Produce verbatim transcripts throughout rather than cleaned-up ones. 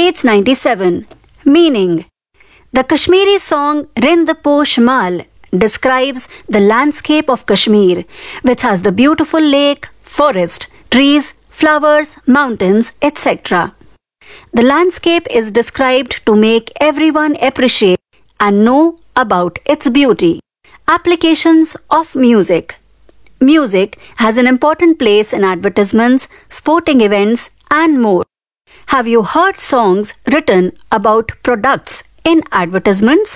Page ninety-seven. Meaning. The Kashmiri song Rind Posh Mal describes the landscape of Kashmir, which has the beautiful lake, forest, trees, flowers, mountains, et cetera. The landscape is described to make everyone appreciate and know about its beauty. Applications of music. Music has an important place in advertisements, sporting events, and more. Have you heard songs written about products in advertisements?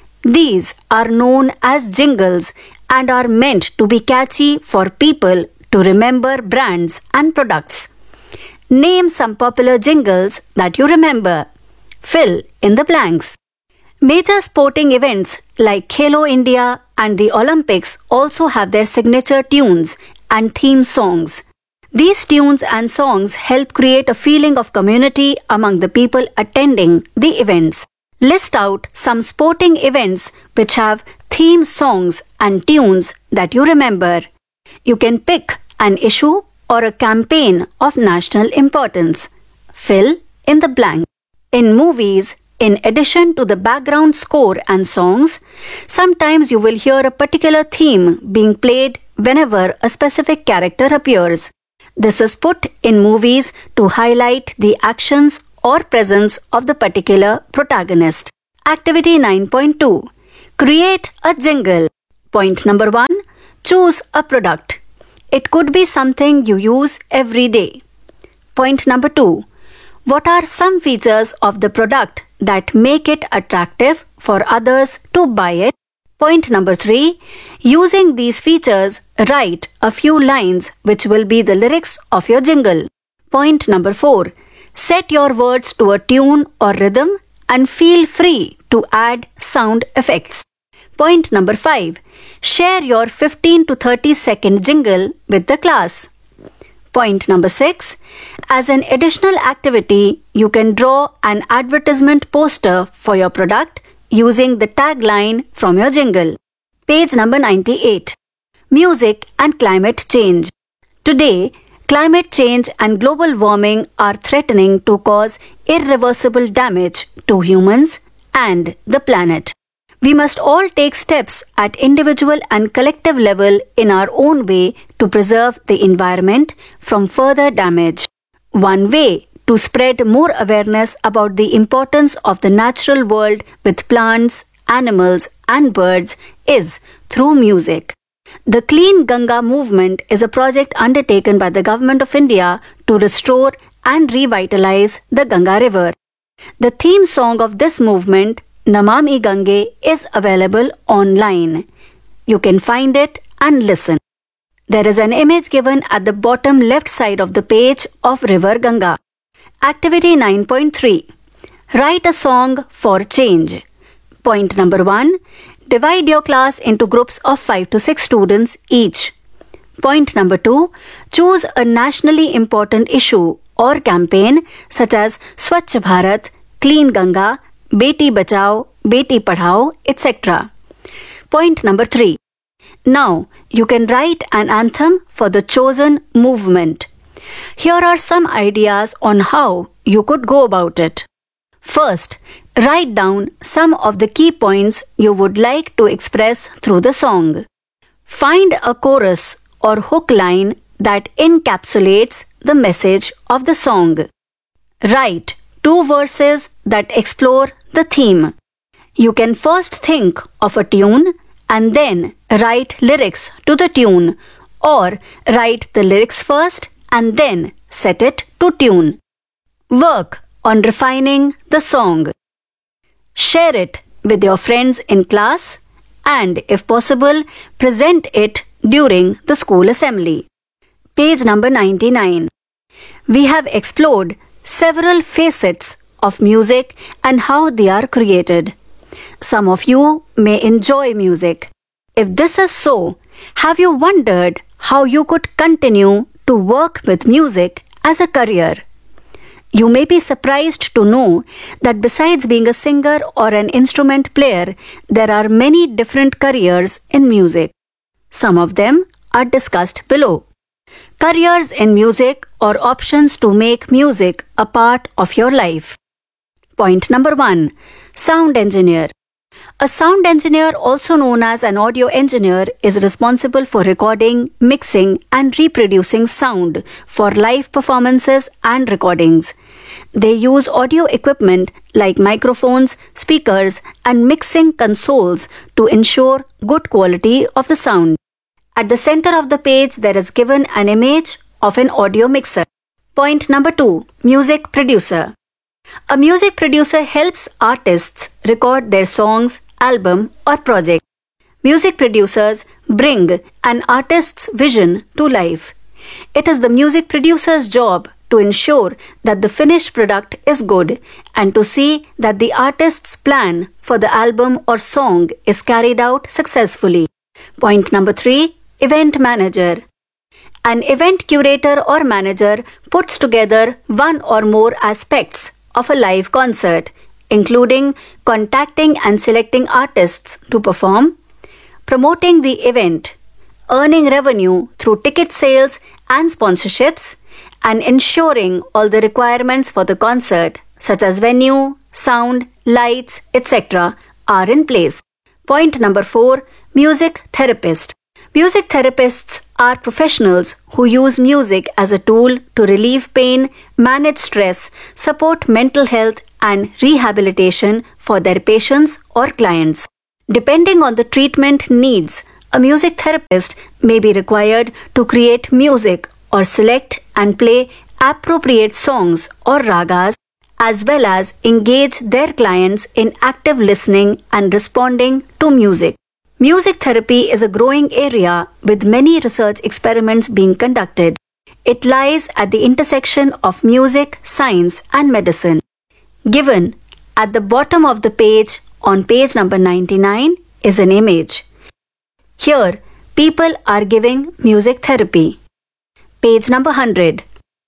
These are known as jingles and are meant to be catchy for people to remember brands and products. Name some popular jingles that you remember. Fill in the blanks. Major sporting events like Khelo India and the Olympics also have their signature tunes and theme songs. These tunes and songs help create a feeling of community among the people attending the events. List out some sporting events which have theme songs and tunes that you remember. You can pick an issue or a campaign of national importance. Fill in the blank. In movies, in addition to the background score and songs, sometimes you will hear a particular theme being played whenever a specific character appears. This is put in movies to highlight the actions or presence of the particular protagonist. Activity nine point two. Create a jingle. Point number one. Choose a product. It could be something you use every day. Point number two. What are some features of the product that make it attractive for others to buy it? Point number three. Using these features, write a few lines which will be the lyrics of your jingle. Point number four. Set your words to a tune or rhythm and feel free to add sound effects. Point number five. Share your fifteen to thirty second jingle with the class. Point number six. As an additional activity, you can draw an advertisement poster for your product using the tagline from your jingle. Page number ninety-eight. Music and climate change. Today, climate change and global warming are threatening to cause irreversible damage to humans and the planet. We must all take steps at individual and collective level in our own way to preserve the environment from further damage. One way to spread more awareness about the importance of the natural world with plants, animals, and birds is through music. The Clean Ganga movement is a project undertaken by the Government of India to restore and revitalize the Ganga River. The theme song of this movement, Namami Gange, is available online. You can find it and listen. There is an image given at the bottom left side of the page of River Ganga. Activity nine point three. Write a song for change. Point number one. Divide your class into groups of five to six students each. Point number two. Choose a nationally important issue or campaign such as Swachh Bharat, Clean Ganga, Beti Bachao, Beti Padhao, et cetera. Point number three. Now, you can write an anthem for the chosen movement. Here are some ideas on how you could go about it. First, write down some of the key points you would like to express through the song. Find a chorus or hook line that encapsulates the message of the song. Write two verses that explore the theme. You can first think of a tune and then write lyrics to the tune, or write the lyrics first and then set it to tune. Work on refining the song. Share it with your friends in class and, if possible, present it during the school assembly. Page number ninety-nine. We have explored several facets of music and how they are created. Some of you may enjoy music. If this is so, have you wondered how you could continue to work with music as a career? You may be surprised to know that besides being a singer or an instrument player, there are many different careers in music. Some of them are discussed below. Careers in music or options to make music a part of your life. Point number one. Sound engineer. A sound engineer, also known as an audio engineer, is responsible for recording, mixing, and reproducing sound for live performances and recordings. They use audio equipment like microphones, speakers, and mixing consoles to ensure good quality of the sound. At the center of the page, there is given an image of an audio mixer. Point number two. Music producer. A music producer helps artists record their songs, album, or project. Music producers bring an artist's vision to life. It is the music producer's job to ensure that the finished product is good and to see that the artist's plan for the album or song is carried out successfully. Point number three. Event manager. An event curator or manager puts together one or more aspects of a live concert, including contacting and selecting artists to perform, promoting the event, earning revenue through ticket sales and sponsorships, and ensuring all the requirements for the concert, such as venue, sound, lights, et cetera, are in place. Point number four. Music therapist. Music therapists are professionals who use music as a tool to relieve pain, manage stress, support mental health, and rehabilitation for their patients or clients. Depending on the treatment needs, a music therapist may be required to create music or select and play appropriate songs or ragas, as well as engage their clients in active listening and responding to music. Music therapy is a growing area with many research experiments being conducted. It lies at the intersection of music, science, and medicine. Given at the bottom of the page on page number ninety-nine is an image. Here, people are giving music therapy. Page number one hundred.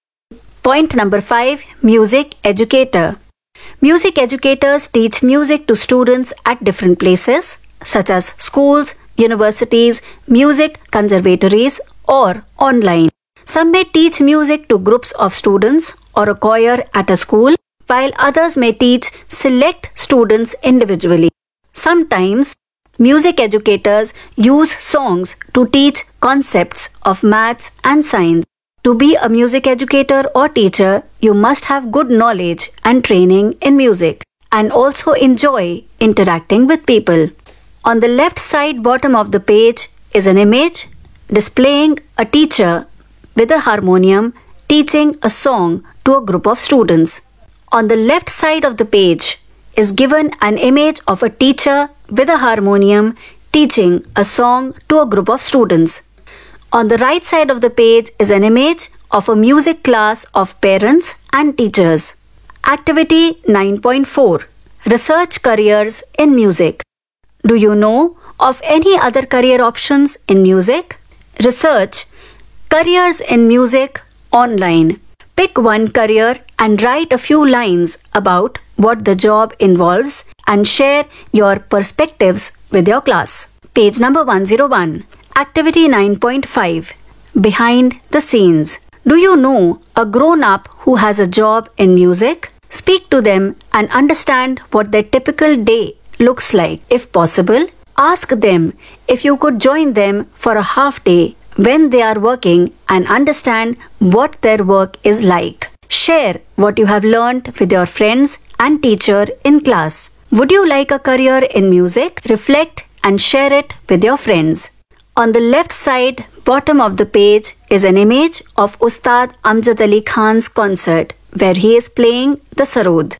Point number five. Music educator. Music educators teach music to students at different places, such as schools, universities, music conservatories, or online. Some may teach music to groups of students or a choir at a school, while others may teach select students individually. Sometimes, music educators use songs to teach concepts of maths and science. To be a music educator or teacher, you must have good knowledge and training in music and also enjoy interacting with people. On the left side bottom of the page is an image displaying a teacher with a harmonium teaching a song to a group of students. On the left side of the page is given an image of a teacher with a harmonium teaching a song to a group of students. On the right side of the page is an image of a music class of parents and teachers. Activity nine point four. Research careers in music. Do you know of any other career options in music? Research careers in music online. Pick one career and write a few lines about what the job involves and share your perspectives with your class. Page number one oh one. Activity nine point five. Behind the scenes. Do you know a grown-up who has a job in music? Speak to them and understand what their typical day looks like. If possible, ask them if you could join them for a half day when they are working and understand what their work is like. Share what you have learned with your friends and teacher in class. Would you like a career in music? Reflect and share it with your friends. On the left side bottom of the page is an image of Ustad Amjad Ali Khan's concert where he is playing the sarod.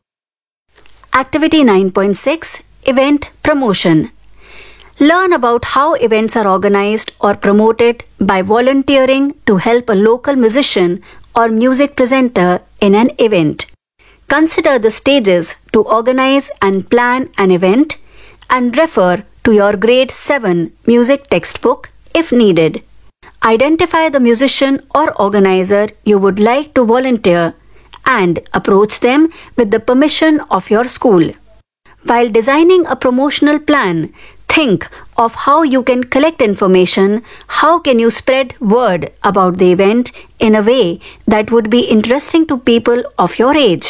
Activity nine point six. Event promotion. Learn about how events are organized or promoted by volunteering to help a local musician or music presenter in an event. Consider the stages to organize and plan an event and refer to your grade seven music textbook if needed. Identify the musician or organizer you would like to volunteer and approach them with the permission of your school. While designing a promotional plan, think of how you can collect information, how can you spread word about the event in a way that would be interesting to people of your age.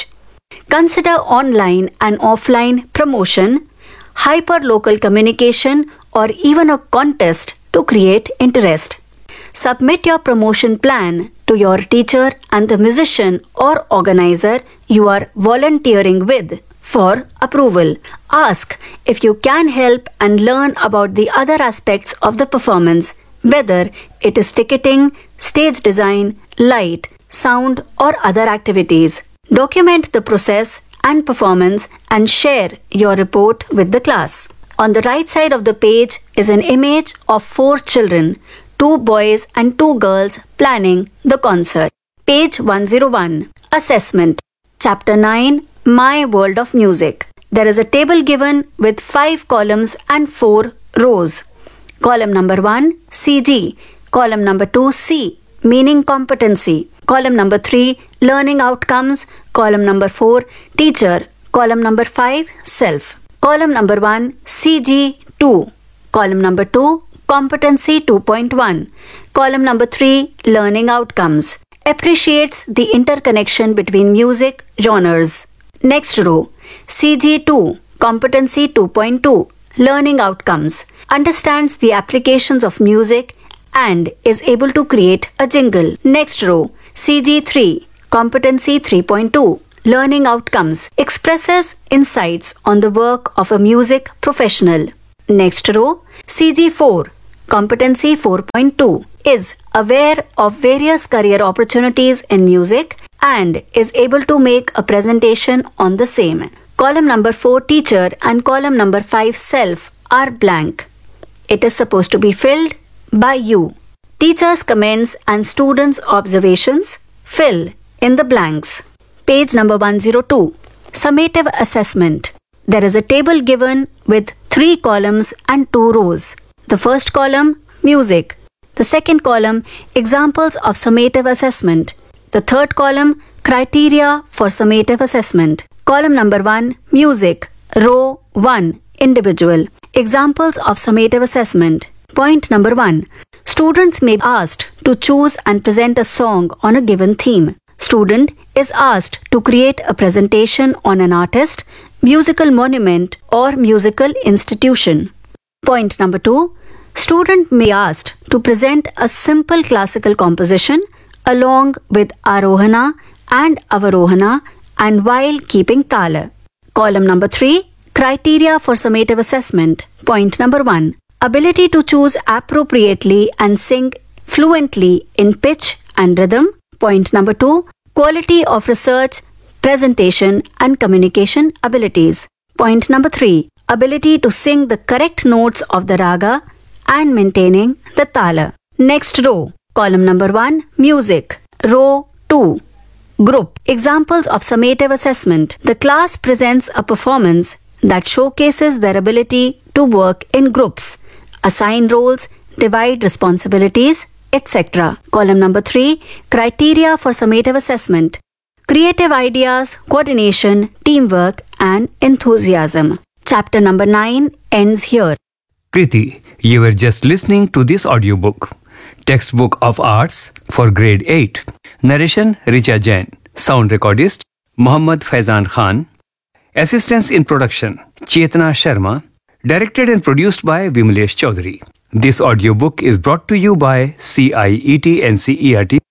Consider online and offline promotion, hyper-local communication, or even a contest to create interest. Submit your promotion plan to your teacher and the musician or organizer you are volunteering with for approval. Ask if you can help and learn about the other aspects of the performance, whether it is ticketing, stage design, light, sound, or other activities. Document the process and performance and share your report with the class. On the right side of the page is an image of four children, two boys and two girls planning the concert. Page one oh one. Assessment. Chapter nine. My World of Music. There is a table given with five columns and four rows. Column number one, C G. Column number two, C, meaning competency. Column number three, learning outcomes. Column number four, teacher. Column number five, self. Column number one, C G two. Column number two, competency two point one. Column number three, learning outcomes. Appreciates the interconnection between music genres. Next row, C G two, competency two point two, learning outcomes. Understands the applications of music and is able to create a jingle. Next row, C G three, competency three point two, learning outcomes. Expresses insights on the work of a music professional. Next row, C G four, competency four point two, is aware of various career opportunities in music and is able to make a presentation on the same. Column number four, teacher, and column number five, self, are blank. It is supposed to be filled by you. Teacher's comments and students' observations fill in the blanks. Page number one oh two. Summative assessment. There is a table given with three columns and two rows. The first column, music. The second column, examples of summative assessment. The third column, criteria for summative assessment. Column number one, music. Row one, individual. Examples of summative assessment. Point number one. Students may be asked to choose and present a song on a given theme. Student is asked to create a presentation on an artist, musical monument, or musical institution. Point number two. Student may be asked to present a simple classical composition along with Arohana and Avarohana and while keeping Tala. Column number three. Criteria for summative assessment. Point number one. Ability to choose appropriately and sing fluently in pitch and rhythm. Point number two. Quality of research, presentation and communication abilities. Point number three. Ability to sing the correct notes of the raga and maintaining the tala. Next row. Column number one, music. Row two, group. Examples of summative assessment. The class presents a performance that showcases their ability to work in groups, assign roles, divide responsibilities, et cetera. Column number three, criteria for summative assessment. Creative ideas, coordination, teamwork, and enthusiasm. Chapter number nine ends here. Kriti, you were just listening to this audiobook. Textbook of Arts for Grade eight. Narration Richa Jain. Sound recordist Mohammad Faizan Khan. Assistance in production Chetna Sharma. Directed and produced by Vimalesh Chaudhary. This audiobook is brought to you by C I E T N C E R T